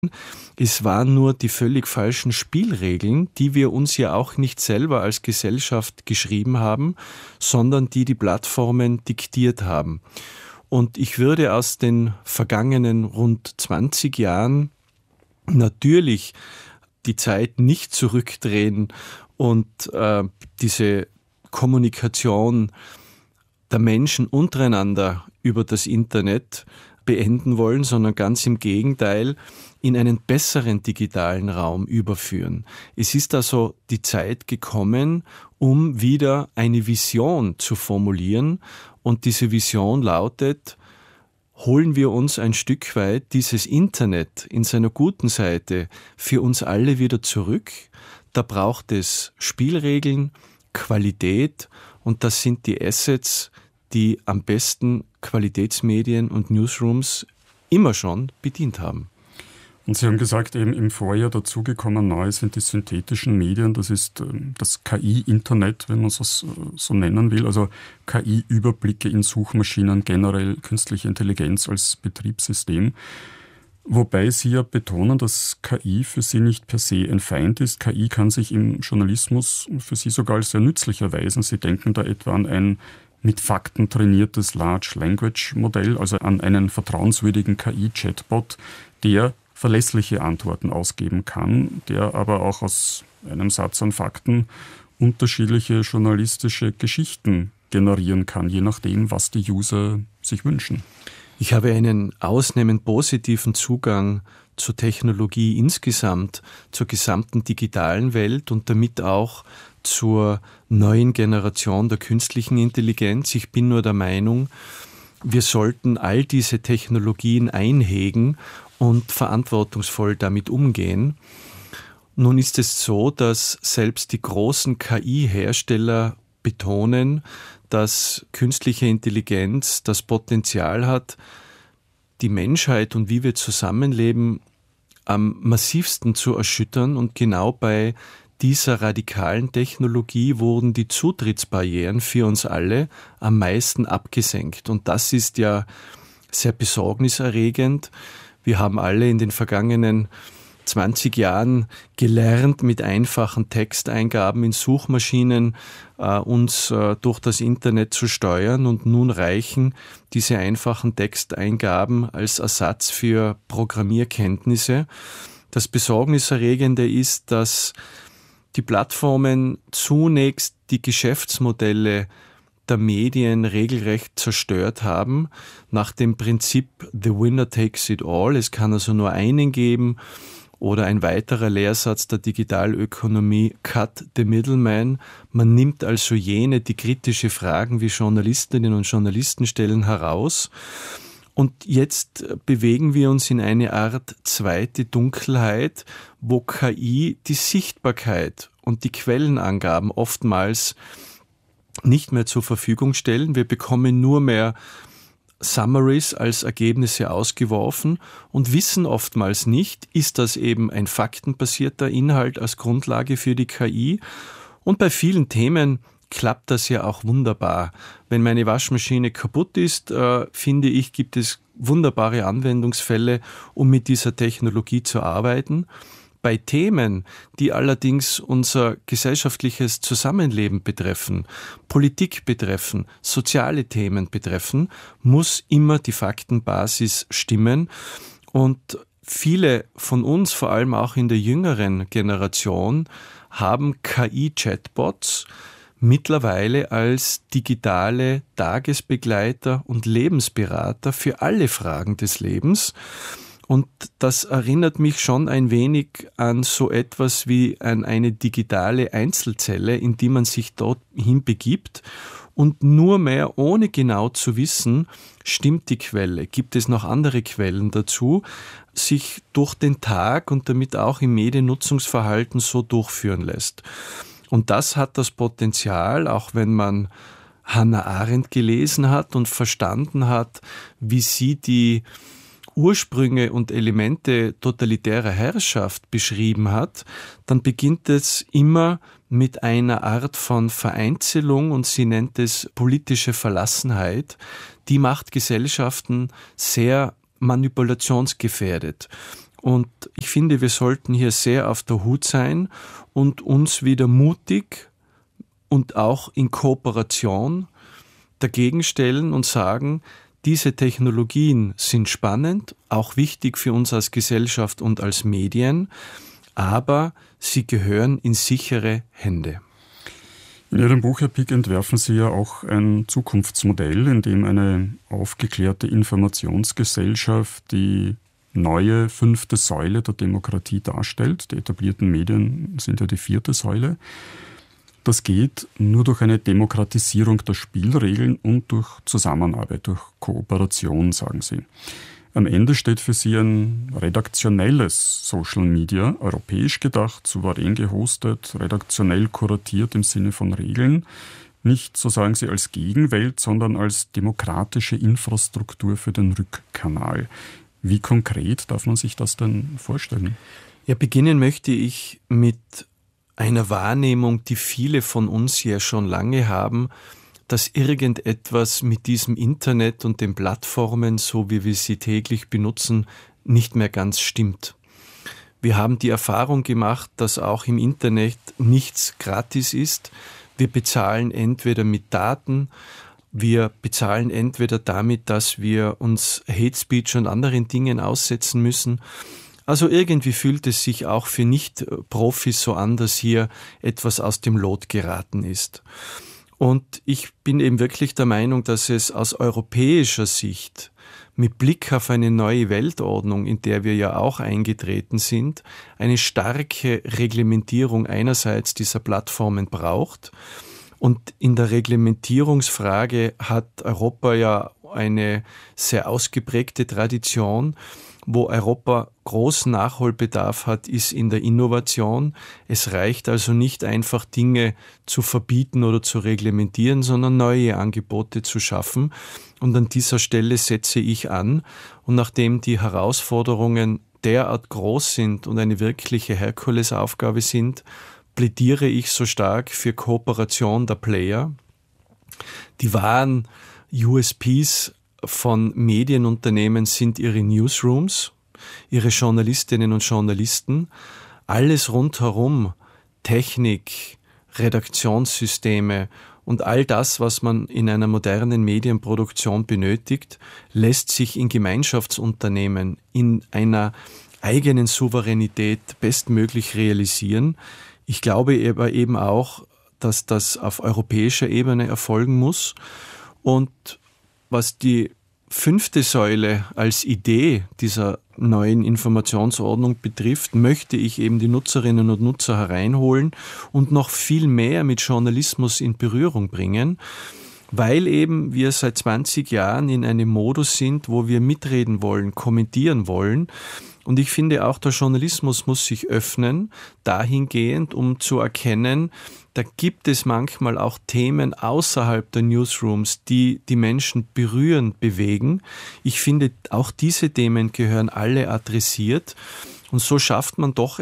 Es waren nur die völlig falschen Spielregeln, die wir uns ja auch nicht selber als Gesellschaft geschrieben haben, sondern die die Plattformen diktiert haben. Und ich würde aus den vergangenen rund 20 Jahren natürlich die Zeit nicht zurückdrehen und diese Kommunikation der Menschen untereinander über das Internet beenden wollen, sondern ganz im Gegenteil in einen besseren digitalen Raum überführen. Es ist also die Zeit gekommen, um wieder eine Vision zu formulieren, und diese Vision lautet: Holen wir uns ein Stück weit dieses Internet in seiner guten Seite für uns alle wieder zurück. Da braucht es Spielregeln, Qualität, und das sind die Assets, die am besten Qualitätsmedien und Newsrooms immer schon bedient haben. Und Sie haben gesagt, eben im Vorjahr dazugekommen neu sind die synthetischen Medien. Das ist das KI-Internet, wenn man es so nennen will. Also KI-Überblicke in Suchmaschinen, generell künstliche Intelligenz als Betriebssystem. Wobei Sie ja betonen, dass KI für Sie nicht per se ein Feind ist. KI kann sich im Journalismus für Sie sogar als sehr nützlich erweisen. Sie denken da etwa an ein mit Fakten trainiertes Large Language Modell, also an einen vertrauenswürdigen KI-Chatbot, der verlässliche Antworten ausgeben kann, der aber auch aus einem Satz an Fakten unterschiedliche journalistische Geschichten generieren kann, je nachdem, was die User sich wünschen. Ich habe einen ausnehmend positiven Zugang zur Technologie insgesamt, zur gesamten digitalen Welt und damit auch zur neuen Generation der künstlichen Intelligenz. Ich bin nur der Meinung, wir sollten all diese Technologien einhegen und verantwortungsvoll damit umgehen. Nun ist es so, dass selbst die großen KI-Hersteller betonen, dass künstliche Intelligenz das Potenzial hat, die Menschheit und wie wir zusammenleben am massivsten zu erschüttern. Und genau bei dieser radikalen Technologie wurden die Zutrittsbarrieren für uns alle am meisten abgesenkt. Und das ist ja sehr besorgniserregend. Wir haben alle in den vergangenen 20 Jahren gelernt, mit einfachen Texteingaben in Suchmaschinen uns durch das Internet zu steuern, und nun reichen diese einfachen Texteingaben als Ersatz für Programmierkenntnisse. Das Besorgniserregende ist, dass die Plattformen zunächst die Geschäftsmodelle der Medien regelrecht zerstört haben, nach dem Prinzip The Winner Takes It All. Es kann also nur einen geben, oder ein weiterer Lehrsatz der Digitalökonomie, Cut the Middleman. Man nimmt also jene, die kritische Fragen wie Journalistinnen und Journalisten stellen, heraus. Und jetzt bewegen wir uns in eine Art zweite Dunkelheit, wo KI die Sichtbarkeit und die Quellenangaben oftmals nicht mehr zur Verfügung stellen. Wir bekommen nur mehr Summaries als Ergebnisse ausgeworfen und wissen oftmals nicht, ist das eben ein faktenbasierter Inhalt als Grundlage für die KI? Und bei vielen Themen klappt das ja auch wunderbar. Wenn meine Waschmaschine kaputt ist, finde ich, gibt es wunderbare Anwendungsfälle, um mit dieser Technologie zu arbeiten. Bei Themen, die allerdings unser gesellschaftliches Zusammenleben betreffen, Politik betreffen, soziale Themen betreffen, muss immer die Faktenbasis stimmen. Und viele von uns, vor allem auch in der jüngeren Generation, haben KI-Chatbots mittlerweile als digitale Tagesbegleiter und Lebensberater für alle Fragen des Lebens. Und das erinnert mich schon ein wenig an so etwas wie an eine digitale Einzelzelle, in die man sich dorthin begibt und nur mehr, ohne genau zu wissen, stimmt die Quelle, gibt es noch andere Quellen dazu, sich durch den Tag und damit auch im Mediennutzungsverhalten so durchführen lässt. Und das hat das Potenzial, auch wenn man Hannah Arendt gelesen hat und verstanden hat, wie sie die Ursprünge und Elemente totalitärer Herrschaft beschrieben hat, dann beginnt es immer mit einer Art von Vereinzelung, und sie nennt es politische Verlassenheit. Die macht Gesellschaften sehr manipulationsgefährdet. Und ich finde, wir sollten hier sehr auf der Hut sein und uns wieder mutig und auch in Kooperation dagegen stellen und sagen, diese Technologien sind spannend, auch wichtig für uns als Gesellschaft und als Medien, aber sie gehören in sichere Hände. In Ihrem Buch, Herr Pick, entwerfen Sie ja auch ein Zukunftsmodell, in dem eine aufgeklärte Informationsgesellschaft die neue 5. Säule der Demokratie darstellt. Die etablierten Medien sind ja die 4. Säule. Das geht nur durch eine Demokratisierung der Spielregeln und durch Zusammenarbeit, durch Kooperation, sagen Sie. Am Ende steht für Sie ein redaktionelles Social Media, europäisch gedacht, souverän gehostet, redaktionell kuratiert im Sinne von Regeln. Nicht, so sagen Sie, als Gegenwelt, sondern als demokratische Infrastruktur für den Rückkanal. Wie konkret darf man sich das denn vorstellen? Ja, beginnen möchte ich mit einer Wahrnehmung, die viele von uns ja schon lange haben, dass irgendetwas mit diesem Internet und den Plattformen, so wie wir sie täglich benutzen, nicht mehr ganz stimmt. Wir haben die Erfahrung gemacht, dass auch im Internet nichts gratis ist. Wir bezahlen entweder mit Daten, wir bezahlen entweder damit, dass wir uns Hate Speech und anderen Dingen aussetzen müssen. Also irgendwie fühlt es sich auch für Nicht-Profis so an, dass hier etwas aus dem Lot geraten ist. Und ich bin eben wirklich der Meinung, dass es aus europäischer Sicht mit Blick auf eine neue Weltordnung, in der wir ja auch eingetreten sind, eine starke Reglementierung einerseits dieser Plattformen braucht. Und in der Reglementierungsfrage hat Europa ja eine sehr ausgeprägte Tradition. Wo Europa großen Nachholbedarf hat, ist in der Innovation. Es reicht also nicht einfach, Dinge zu verbieten oder zu reglementieren, sondern neue Angebote zu schaffen. Und an dieser Stelle setze ich an. Und nachdem die Herausforderungen derart groß sind und eine wirkliche Herkulesaufgabe sind, plädiere ich so stark für Kooperation der Player. Die wahren USPs von Medienunternehmen sind ihre Newsrooms, ihre Journalistinnen und Journalisten, alles rundherum, Technik, Redaktionssysteme und all das, was man in einer modernen Medienproduktion benötigt, lässt sich in Gemeinschaftsunternehmen in einer eigenen Souveränität bestmöglich realisieren. Ich glaube aber eben auch, dass das auf europäischer Ebene erfolgen muss. Und was die 5. Säule als Idee dieser neuen Informationsordnung betrifft, möchte ich eben die Nutzerinnen und Nutzer hereinholen und noch viel mehr mit Journalismus in Berührung bringen, weil eben wir seit 20 Jahren in einem Modus sind, wo wir mitreden wollen, kommentieren wollen. Und ich finde auch, der Journalismus muss sich öffnen, dahingehend, um zu erkennen, da gibt es manchmal auch Themen außerhalb der Newsrooms, die die Menschen berühren, bewegen. Ich finde, auch diese Themen gehören alle adressiert. Und so schafft man doch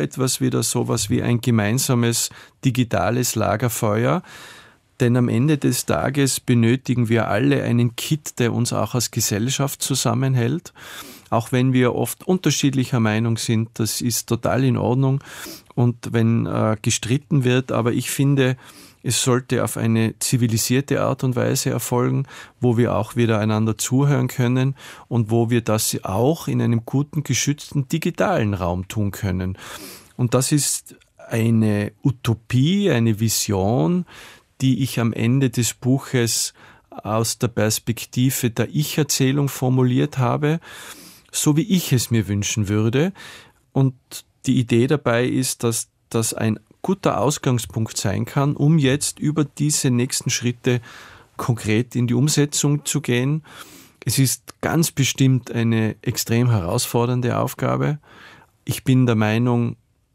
sowas wie ein gemeinsames digitales Lagerfeuer. Denn am Ende des Tages benötigen wir alle einen Kit, der uns auch als Gesellschaft zusammenhält. Auch wenn wir oft unterschiedlicher Meinung sind, das ist total in Ordnung. Und wenn gestritten wird, aber ich finde, es sollte auf eine zivilisierte Art und Weise erfolgen, wo wir auch wieder einander zuhören können und wo wir das auch in einem guten, geschützten digitalen Raum tun können. Und das ist eine Utopie, eine Vision, die ich am Ende des Buches aus der Perspektive der Ich-Erzählung formuliert habe, so wie ich es mir wünschen würde. Und die Idee dabei ist, dass das ein guter Ausgangspunkt sein kann, um jetzt über diese nächsten Schritte konkret in die Umsetzung zu gehen. Es ist ganz bestimmt eine extrem herausfordernde Aufgabe. Ich bin der Meinung,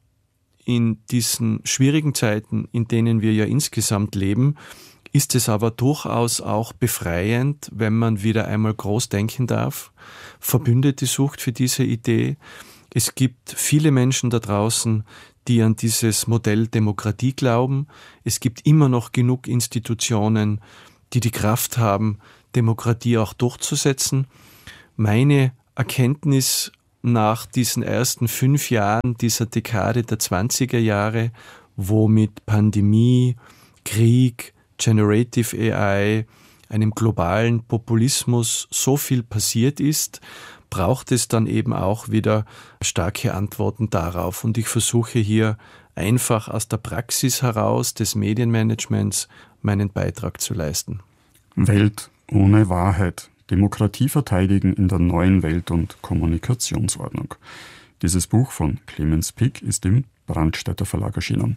in diesen schwierigen Zeiten, in denen wir ja insgesamt leben, ist es aber durchaus auch befreiend, wenn man wieder einmal groß denken darf, Verbündete sucht für diese Idee. Es gibt viele Menschen da draußen, die an dieses Modell Demokratie glauben. Es gibt immer noch genug Institutionen, die die Kraft haben, Demokratie auch durchzusetzen. Meine Erkenntnis nach diesen ersten 5 Jahren dieser Dekade der 20er Jahre, wo mit Pandemie, Krieg, Generative AI, einem globalen Populismus so viel passiert ist, braucht es dann eben auch wieder starke Antworten darauf. Und ich versuche hier einfach aus der Praxis heraus des Medienmanagements meinen Beitrag zu leisten. Welt ohne Wahrheit. Demokratie verteidigen in der neuen Welt- und Kommunikationsordnung. Dieses Buch von Clemens Pick ist im Brandstätter Verlag erschienen.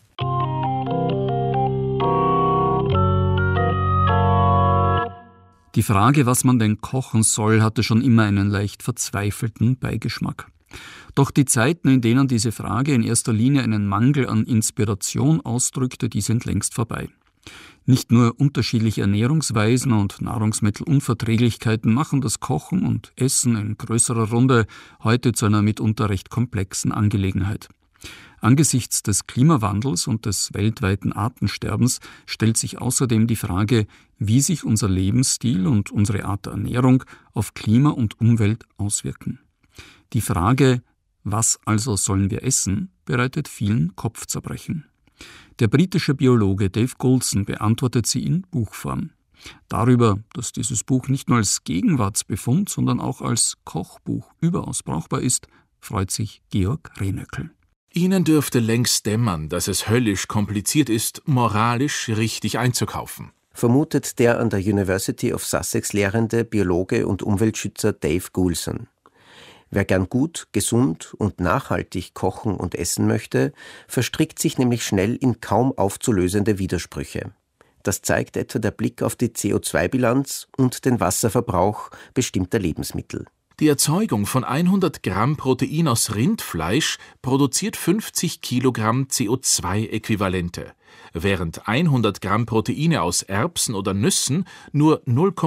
Die Frage, was man denn kochen soll, hatte schon immer einen leicht verzweifelten Beigeschmack. Doch die Zeiten, in denen diese Frage in erster Linie einen Mangel an Inspiration ausdrückte, die sind längst vorbei. Nicht nur unterschiedliche Ernährungsweisen und Nahrungsmittelunverträglichkeiten machen das Kochen und Essen in größerer Runde heute zu einer mitunter recht komplexen Angelegenheit. Angesichts des Klimawandels und des weltweiten Artensterbens stellt sich außerdem die Frage, wie sich unser Lebensstil und unsere Art der Ernährung auf Klima und Umwelt auswirken. Die Frage, was also sollen wir essen, bereitet vielen Kopfzerbrechen. Der britische Biologe Dave Goulson beantwortet sie in Buchform. Darüber, dass dieses Buch nicht nur als Gegenwartsbefund, sondern auch als Kochbuch überaus brauchbar ist, freut sich Georg Rehnöckl. Ihnen dürfte längst dämmern, dass es höllisch kompliziert ist, moralisch richtig einzukaufen, vermutet der an der University of Sussex lehrende Biologe und Umweltschützer Dave Goulson. Wer gern gut, gesund und nachhaltig kochen und essen möchte, verstrickt sich nämlich schnell in kaum aufzulösende Widersprüche. Das zeigt etwa der Blick auf die CO2-Bilanz und den Wasserverbrauch bestimmter Lebensmittel. Die Erzeugung von 100 Gramm Protein aus Rindfleisch produziert 50 Kilogramm CO2-Äquivalente, während 100 Gramm Proteine aus Erbsen oder Nüssen nur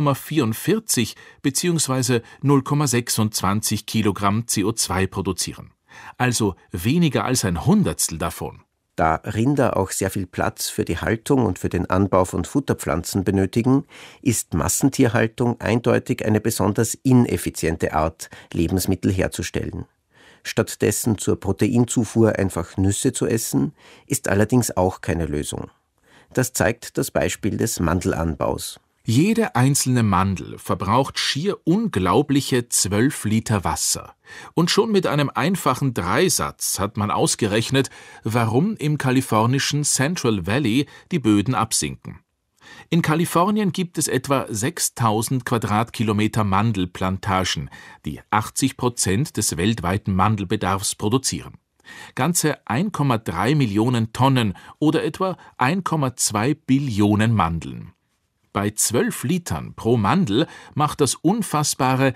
0,44 bzw. 0,26 Kilogramm CO2 produzieren. Also weniger als ein Hundertstel davon. Da Rinder auch sehr viel Platz für die Haltung und für den Anbau von Futterpflanzen benötigen, ist Massentierhaltung eindeutig eine besonders ineffiziente Art, Lebensmittel herzustellen. Stattdessen zur Proteinzufuhr einfach Nüsse zu essen, ist allerdings auch keine Lösung. Das zeigt das Beispiel des Mandelanbaus. Jede einzelne Mandel verbraucht schier unglaubliche 12 Liter Wasser. Und schon mit einem einfachen Dreisatz hat man ausgerechnet, warum im kalifornischen Central Valley die Böden absinken. In Kalifornien gibt es etwa 6000 Quadratkilometer Mandelplantagen, die 80% des weltweiten Mandelbedarfs produzieren. Ganze 1,3 Millionen Tonnen oder etwa 1,2 Billionen Mandeln. Bei 12 Litern pro Mandel macht das unfassbare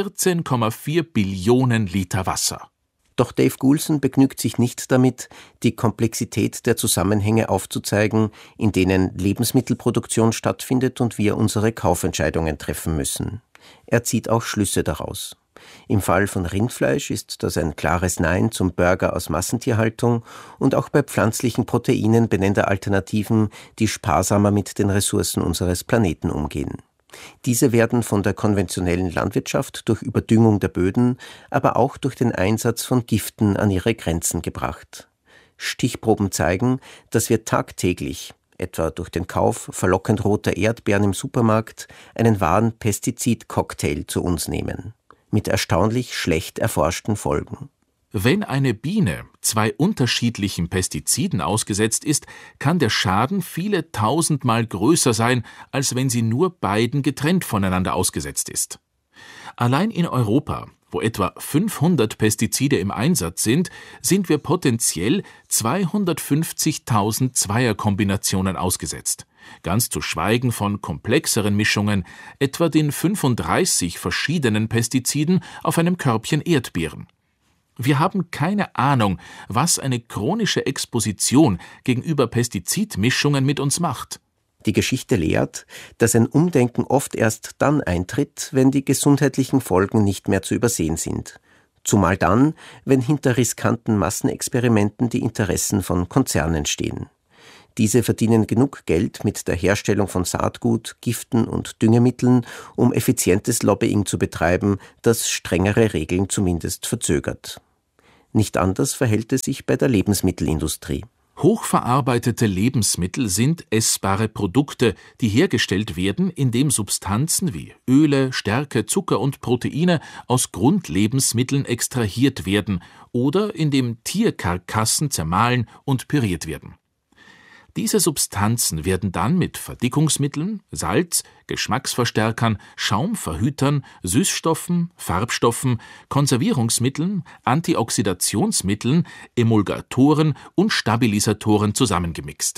14,4 Billionen Liter Wasser. Doch Dave Goulson begnügt sich nicht damit, die Komplexität der Zusammenhänge aufzuzeigen, in denen Lebensmittelproduktion stattfindet und wir unsere Kaufentscheidungen treffen müssen. Er zieht auch Schlüsse daraus. Im Fall von Rindfleisch ist das ein klares Nein zum Burger aus Massentierhaltung und auch bei pflanzlichen Proteinen benennt er Alternativen, die sparsamer mit den Ressourcen unseres Planeten umgehen. Diese werden von der konventionellen Landwirtschaft durch Überdüngung der Böden, aber auch durch den Einsatz von Giften an ihre Grenzen gebracht. Stichproben zeigen, dass wir tagtäglich, etwa durch den Kauf verlockend roter Erdbeeren im Supermarkt, einen wahren Pestizid-Cocktail zu uns nehmen. Mit erstaunlich schlecht erforschten Folgen. Wenn eine Biene 2 unterschiedlichen Pestiziden ausgesetzt ist, kann der Schaden viele tausendmal größer sein, als wenn sie nur beiden getrennt voneinander ausgesetzt ist. Allein in Europa, wo etwa 500 Pestizide im Einsatz sind wir potenziell 250.000 Zweierkombinationen ausgesetzt. Ganz zu schweigen von komplexeren Mischungen, etwa den 35 verschiedenen Pestiziden auf einem Körbchen Erdbeeren. Wir haben keine Ahnung, was eine chronische Exposition gegenüber Pestizidmischungen mit uns macht. Die Geschichte lehrt, dass ein Umdenken oft erst dann eintritt, wenn die gesundheitlichen Folgen nicht mehr zu übersehen sind. Zumal dann, wenn hinter riskanten Massenexperimenten die Interessen von Konzernen stehen. Diese verdienen genug Geld mit der Herstellung von Saatgut, Giften und Düngemitteln, um effizientes Lobbying zu betreiben, das strengere Regeln zumindest verzögert. Nicht anders verhält es sich bei der Lebensmittelindustrie. Hochverarbeitete Lebensmittel sind essbare Produkte, die hergestellt werden, indem Substanzen wie Öle, Stärke, Zucker und Proteine aus Grundlebensmitteln extrahiert werden oder indem Tierkarkassen zermahlen und püriert werden. Diese Substanzen werden dann mit Verdickungsmitteln, Salz, Geschmacksverstärkern, Schaumverhütern, Süßstoffen, Farbstoffen, Konservierungsmitteln, Antioxidationsmitteln, Emulgatoren und Stabilisatoren zusammengemixt.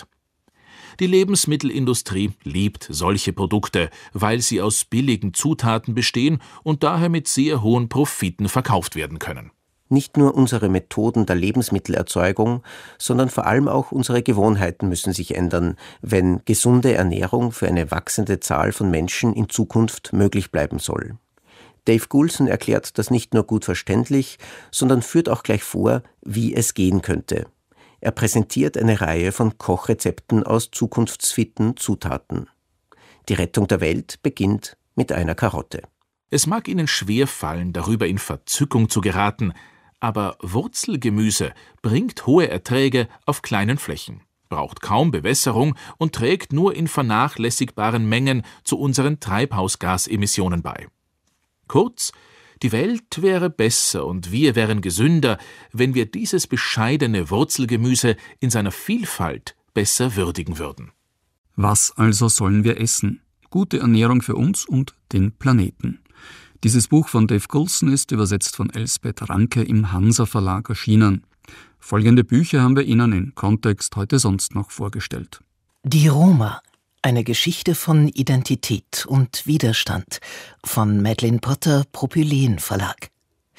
Die Lebensmittelindustrie liebt solche Produkte, weil sie aus billigen Zutaten bestehen und daher mit sehr hohen Profiten verkauft werden können. Nicht nur unsere Methoden der Lebensmittelerzeugung, sondern vor allem auch unsere Gewohnheiten müssen sich ändern, wenn gesunde Ernährung für eine wachsende Zahl von Menschen in Zukunft möglich bleiben soll. Dave Goulson erklärt das nicht nur gut verständlich, sondern führt auch gleich vor, wie es gehen könnte. Er präsentiert eine Reihe von Kochrezepten aus zukunftsfitten Zutaten. Die Rettung der Welt beginnt mit einer Karotte. Es mag Ihnen schwerfallen, darüber in Verzückung zu geraten, aber Wurzelgemüse bringt hohe Erträge auf kleinen Flächen, braucht kaum Bewässerung und trägt nur in vernachlässigbaren Mengen zu unseren Treibhausgasemissionen bei. Kurz, die Welt wäre besser und wir wären gesünder, wenn wir dieses bescheidene Wurzelgemüse in seiner Vielfalt besser würdigen würden. Was also sollen wir essen? Gute Ernährung für uns und den Planeten. Dieses Buch von Dave Goulson ist übersetzt von Elsbeth Ranke im Hansa Verlag erschienen. Folgende Bücher haben wir Ihnen in Kontext heute sonst noch vorgestellt. Die Roma, eine Geschichte von Identität und Widerstand von Madeleine Potter, Propylen Verlag.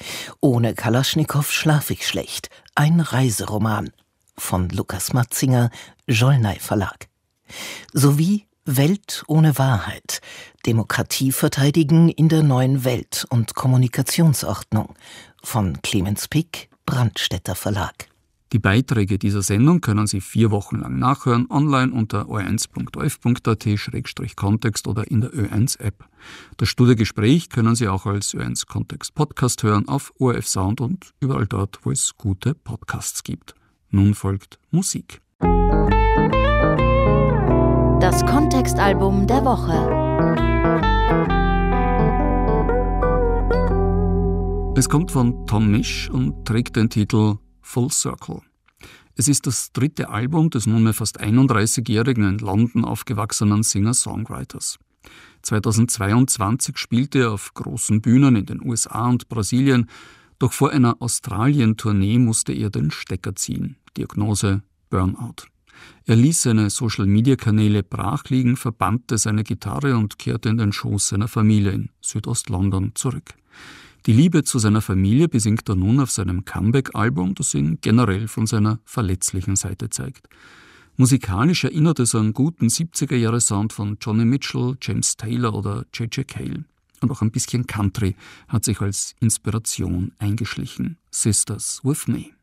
Ohne Kalaschnikow schlaf ich schlecht, ein Reiseroman von Lukas Matzinger, Jollnay Verlag. Sowie Welt ohne Wahrheit, Demokratie verteidigen in der neuen Welt- und Kommunikationsordnung von Clemens Pick, Brandstätter Verlag. Die Beiträge dieser Sendung können Sie 4 Wochen lang nachhören, online unter o1.orf.at/kontext oder in der Ö1-App. Das Studiogespräch können Sie auch als Ö1-Kontext-Podcast hören auf ORF Sound und überall dort, wo es gute Podcasts gibt. Nun folgt Musik. Das Kontextalbum der Woche. Es kommt von Tom Misch und trägt den Titel Full Circle. Es ist das 3. Album des nunmehr fast 31-jährigen in London aufgewachsenen Singer-Songwriters. 2022 spielte er auf großen Bühnen in den USA und Brasilien, doch vor einer Australien-Tournee musste er den Stecker ziehen. Diagnose Burnout. Er ließ seine Social-Media-Kanäle brach liegen, verbannte seine Gitarre und kehrte in den Schoß seiner Familie in Südost-London zurück. Die Liebe zu seiner Familie besingt er nun auf seinem Comeback-Album, das ihn generell von seiner verletzlichen Seite zeigt. Musikalisch erinnert es an guten 70er-Jahre-Sound von Johnny Mitchell, James Taylor oder J.J. Cale. Und auch ein bisschen Country hat sich als Inspiration eingeschlichen. Sisters with Me.